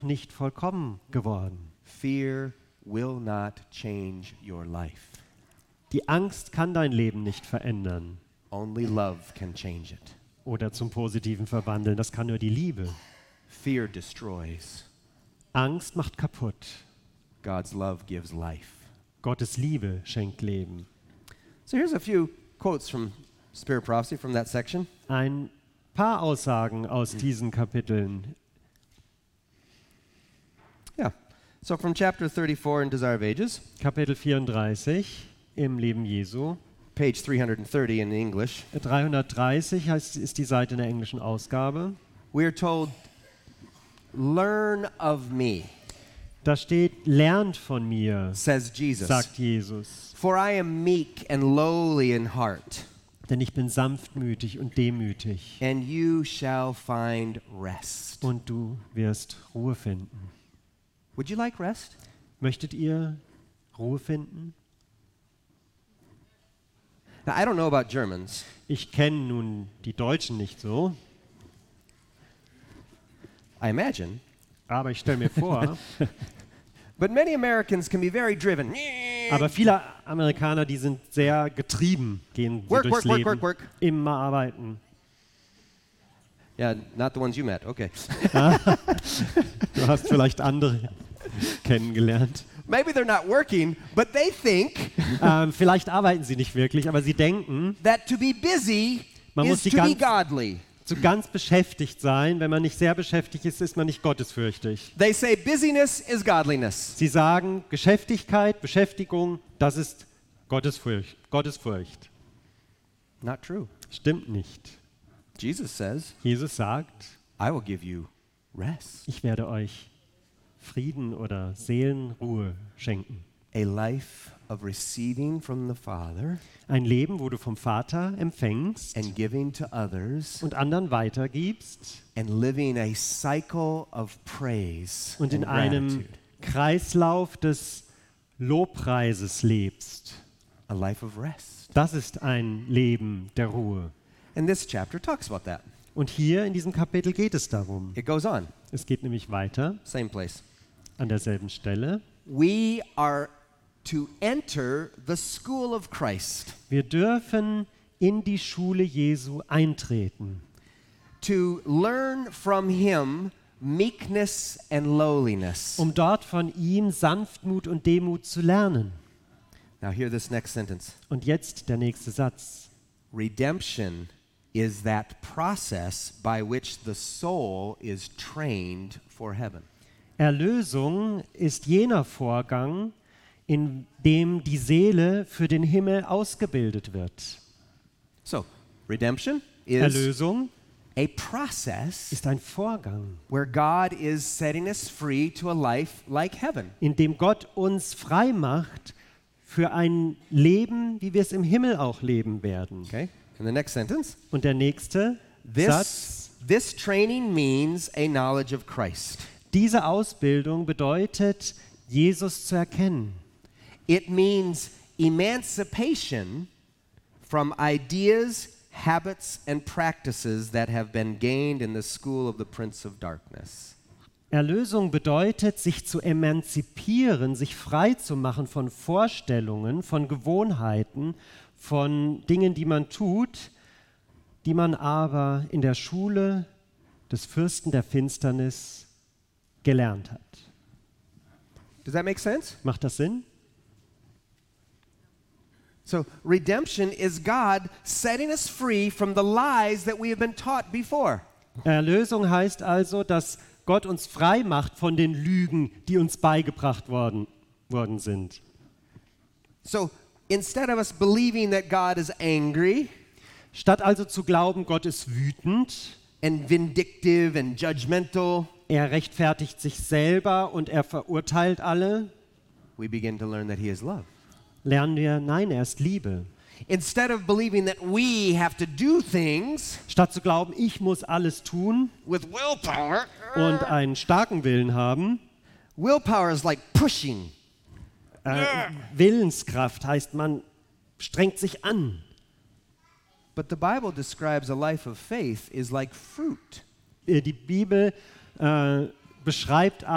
nicht vollkommen geworden. Fear will not change your life. Die Angst kann dein Leben nicht verändern Only love can change it. oder zum Positiven verwandeln. Das kann nur die Liebe. Fear destroys. Angst macht kaputt. God's love gives life. Gottes Liebe schenkt Leben. So here's a few quotes from Spirit Prophecy from that section. Ein paar Aussagen aus diesen Kapiteln. Yeah. So from chapter 34 in Desire of Ages, Kapitel 34 im Leben Jesu. page 330 in English, 330 ist die Seite in der englischen Ausgabe. we are told, learn of me, Da steht, lernt von mir, says Jesus. sagt Jesus. For I am meek and lowly in heart, Denn ich bin sanftmütig und demütig. and you shall find rest. Und du wirst Ruhe finden. Would you like rest? Möchtet ihr Ruhe finden? Now, I don't know about Germans, Ich kenne nun die Deutschen nicht so, I imagine, aber ich stelle mir vor, but many Americans can be very driven. aber viele Amerikaner, die sind sehr getrieben, gehen Work, durchs work, work, Leben, work, work. immer arbeiten. Yeah, not the ones you met. Okay. Du hast vielleicht andere kennengelernt. Maybe they're not working, but they think Vielleicht arbeiten sie nicht wirklich, aber sie denken, that to be busy Man muss is die to be ganz- godly. zu ganz beschäftigt sein. Wenn man nicht sehr beschäftigt ist, ist man nicht gottesfürchtig. They say busyness is godliness. Sie sagen, Geschäftigkeit, Beschäftigung, das ist Gottesfurcht. Gottesfurcht. Not true. Stimmt nicht. Jesus says, Jesus sagt, I will give you rest, ich werde euch Frieden oder Seelenruhe schenken. a life of receiving from the Father Ein Leben, wo du vom Vater empfängst and giving to others und anderen weitergibst and living a cycle of praise und in and einem gratitude. Kreislauf des Lobpreises lebst. A life of rest. Das ist ein Leben der Ruhe. And this chapter talks about that. Und hier in diesem Kapitel geht es darum. It goes on, Es geht nämlich weiter same place. an derselben Stelle. We are to enter the school of Christ, Wir dürfen in die Schule Jesu eintreten, to learn from him meekness and lowliness. um dort von ihm Sanftmut und Demut zu lernen. Now hear this next sentence. Und jetzt der nächste Satz. Redemption is that process by which the soul is trained for heaven. Erlösung ist jener Vorgang, in dem die Seele für den Himmel ausgebildet wird. So, redemption is Erlösung a process ist ein Vorgang, where God is setting us free to a life like heaven. in dem Gott uns frei macht für ein Leben, wie wir es im Himmel auch leben werden. Okay? In the next sentence, Und der nächste Satz. this training means a knowledge of Christ. Diese Ausbildung bedeutet, Jesus zu erkennen. It means emancipation from ideas, habits, and practices that have been gained in the school of the Prince of Darkness. Erlösung bedeutet, sich zu emanzipieren, sich frei zu machen von Vorstellungen, von Gewohnheiten, von Dingen, die man tut, die man aber in der Schule des Fürsten der Finsternis gelernt hat. Does that make sense? Macht das Sinn? So, redemption is God setting us free from the lies that we have been taught before. Erlösung heißt also, dass Gott uns frei macht von den Lügen, die uns beigebracht worden sind. So, instead of us believing that God is angry Statt also zu glauben, Gott ist wütend, and vindictive and judgmental, er rechtfertigt sich selber und er verurteilt alle, we begin to learn that He is love. lernen wir, nein, er ist Liebe. Instead of believing that we have to do things Statt zu glauben, ich muss alles tun with willpower, und einen starken Willen haben, willpower is like pushing. Willenskraft heißt, man strengt sich an. But the Bible describes a life of faith is like fruit. Die Bibel beschreibt